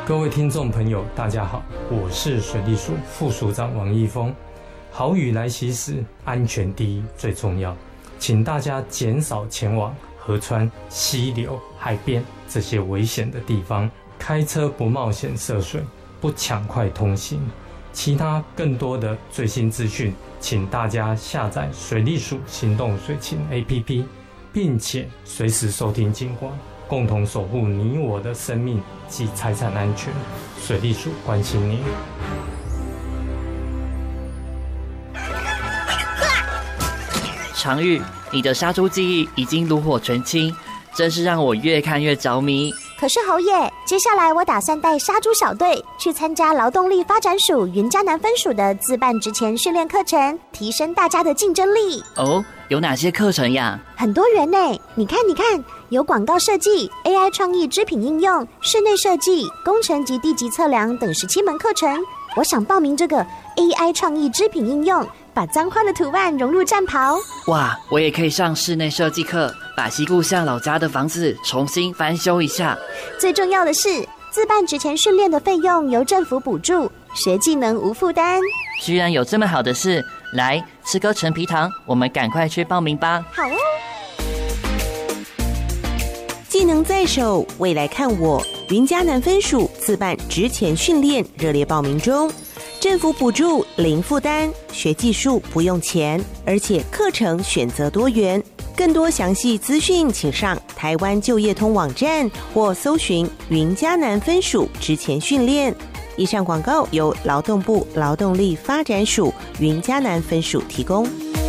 各位听众朋友大家好，我是水利署副署长王义峰。豪雨来袭时，安全第一最重要，请大家减少前往河川、溪流、海边这些危险的地方，开车不冒险涉水，不抢快通行。其他更多的最新资讯，请大家下载水利署行动水情 APP， 并且随时收听警广，共同守护你我的生命及财产安全。水利署关心您。 常玉，你的杀猪技艺已经炉火纯青，真是让我越看越着迷。 可是侯爷，接下来我打算带杀猪小队去参加劳动力发展署云嘉南分署的自办职前训练课程，提升大家的竞争力。 哦，有哪些课程呀？ 很多元呢，你看，有广告设计、AI 创意织品应用、室内设计、工程及地级测量等17门课程。我想报名这个 AI 创意织品应用，把脏花的图案融入战袍。 哇，我也可以上室内设计课，把西故乡老家的房子重新翻修一下。 最重要的是，自办职前训练的费用由政府补助，学技能无负担。 居然有这么好的事！来，吃个陈皮糖，我们赶快去报名吧。 好哦。 技能在手，未来看我。云嘉南分署自办职前训练热烈报名中，政府补助零负担，学技术不用钱，而且课程选择多元。更多详细资讯，请上台湾就业通网站或搜寻云嘉南分署职前训练。以上广告由劳动部劳动力发展署云嘉南分署提供。